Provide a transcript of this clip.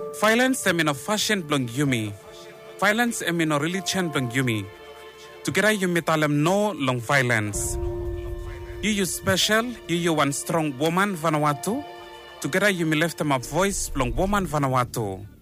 Violence emino fashion blong yumi. Violence emino religion blong yumi. Together yumi talem no long violence. You special, you one strong woman Vanuatu. Together yumi left them a voice blong woman Vanuatu.